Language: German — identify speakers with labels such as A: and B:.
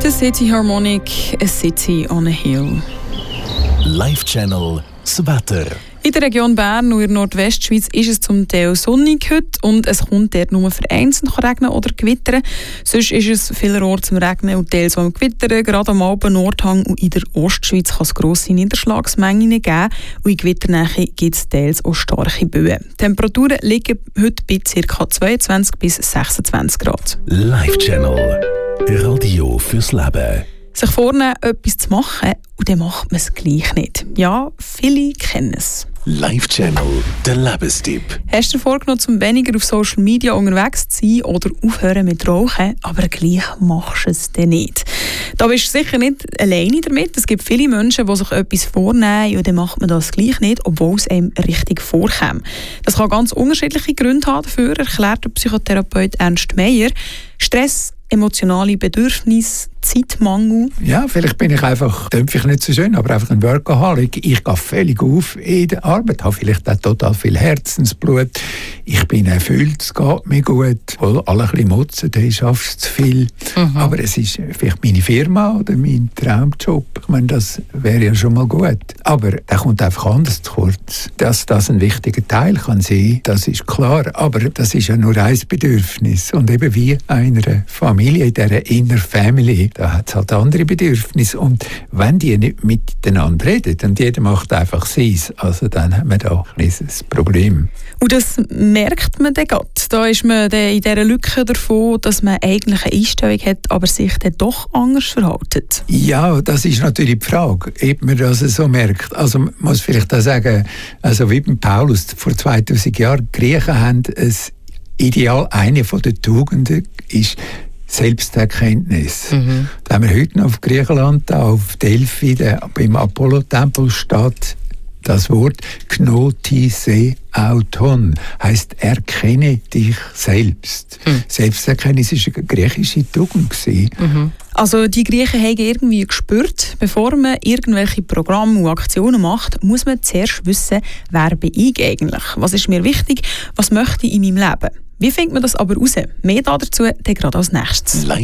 A: The City Harmonic, A City on a Hill.
B: Live Channel, das Wetter.
A: In der Region Bern und in der Nordwestschweiz ist es zum Teil sonnig heute und es kommt dort nur vereinzelt regnen oder gewittern. Sonst ist es vielerorts zum Regnen und teils am Gewittern. Gerade am Alpen, Nordhang und in der Ostschweiz kann es grosse Niederschlagsmengen geben und in Gewitternähe gibt es teils auch starke Böen. Die Temperaturen liegen heute bei ca. 22 bis 26 Grad.
B: Live Channel, Radio fürs Leben.
A: Sich vornehmen, etwas zu machen und dann macht man es gleich nicht. Ja, viele kennen es.
B: Live Channel, der Lebenstipp.
A: Hast du dir vorgenommen, zum weniger auf Social Media unterwegs zu sein oder aufhören mit Rauchen, aber gleich machst du es dann nicht? Da bist du sicher nicht alleine damit. Es gibt viele Menschen, die sich etwas vornehmen und dann macht man das gleich nicht, obwohl es einem richtig vorkommt. Das kann ganz unterschiedliche Gründe haben dafür, erklärt der Psychotherapeut Ernst Meier. Stress, emotionale Bedürfnisse, Zeitmangel.
C: Ja, vielleicht bin ich einfach, dämpfe ich nicht so schön, aber einfach ein Workaholic. Ich gehe völlig auf in der Arbeit, habe vielleicht auch total viel Herzensblut. Ich bin erfüllt, es geht mir gut. Obwohl alle ein bisschen motzen, dann schaffst du zu viel. Aber es ist vielleicht meine Firma oder mein Traumjob. Ich meine, das wäre ja schon mal gut. Aber der kommt einfach anders zu kurz. Dass das ein wichtiger Teil kann sein, das ist klar. Aber das ist ja nur ein Bedürfnis. Und eben wie einer Familie, in dieser Inner Family, da hat es halt andere Bedürfnisse. Und wenn die nicht miteinander reden und jeder macht einfach seins, also dann haben wir da ein kleines Problem.
A: Und das merkt man dann gerade. Da ist man dann in dieser Lücke davon, dass man eigentlich eine Einstellung hat, aber sich dann doch anders verhält.
C: Ja, das ist natürlich die Frage, ob man das so merkt. Also man muss vielleicht auch sagen, also wie beim Paulus vor 2000 Jahren, die Griechen haben ein Ideal, eine von den Tugenden ist Selbsterkenntnis. Da haben wir heute noch auf Griechenland, auf Delphi, beim Apollo-Tempel steht das Wort Gnotise auton, heisst erkenne dich selbst. Selbsterkenntnis war eine griechische Tugend.
A: Also die Griechen haben irgendwie gespürt, bevor man irgendwelche Programme und Aktionen macht, muss man zuerst wissen, wer bin ich eigentlich? Was ist mir wichtig? Was möchte ich in meinem Leben? Wie findet man das aber raus? Mehr dazu dann gerade als nächstes.